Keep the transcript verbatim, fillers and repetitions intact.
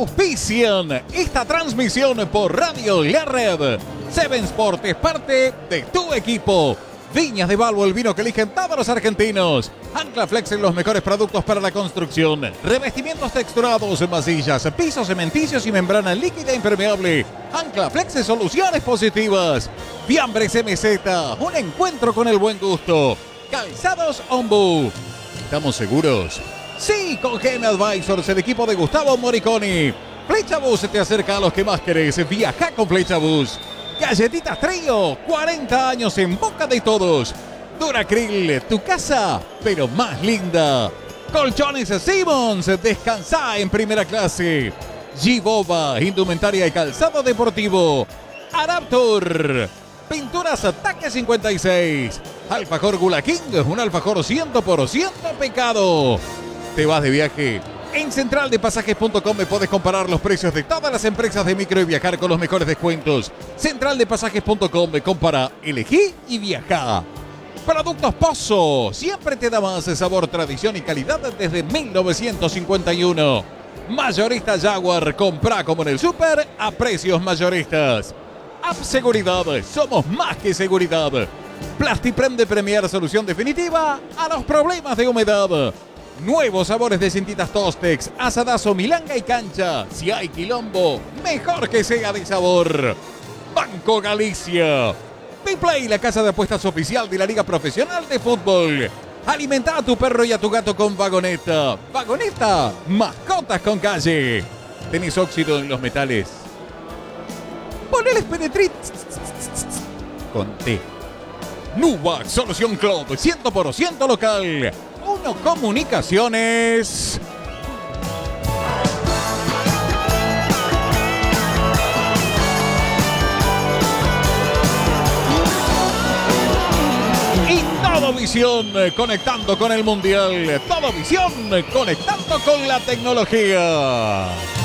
auspician esta transmisión por Radio La Red. Seven Sport es parte de tu equipo. Viñas de Balbo, el vino que eligen todos los argentinos. Ancla Flex en los mejores productos para la construcción. Revestimientos texturados, masillas, pisos cementicios y membrana líquida impermeable. Ancla Flex en soluciones positivas. Fiambres M Z, un encuentro con el buen gusto. Calzados Ombu. ¿Estamos seguros? Sí, con G M Advisors, el equipo de Gustavo Moriconi. Flechabus te acerca a los que más querés. Viaja con Flechabus. Galletitas Trío, cuarenta años en boca de todos. Duracril, tu casa, pero más linda. Colchones Simmons, descansa en primera clase. G-Boba, indumentaria y calzado deportivo. Adaptor, pinturas Ataque cincuenta y seis. Alfajor Gula King, un alfajor cien por ciento pecado. ¿Te vas de viaje? En central de pasajes punto com me podés comparar los precios de todas las empresas de micro y viajar con los mejores descuentos. central de pasajes punto com me compara, elegí y viaja. Productos Pozo, siempre te da más sabor, tradición y calidad desde mil novecientos cincuenta y uno. Mayorista Jaguar, comprá como en el súper a precios mayoristas. App Seguridad, somos más que seguridad. Plastiprem de Premier, solución definitiva a los problemas de humedad. Nuevos sabores de cintitas Tostex, asadazo, milanga y cancha. Si hay quilombo, mejor que sea de sabor. Banco Galicia. Bplay, la casa de apuestas oficial de la Liga Profesional de Fútbol. Alimenta a tu perro y a tu gato con Vagoneta. Vagoneta, mascotas con calle. ¿Tenés óxido en los metales? Poneles Penetrit con T. Nubac, solución Club, cien por ciento local. Uno Comunicaciones. Y Todo Visión, conectando con el Mundial. Todo Visión, conectando con la tecnología.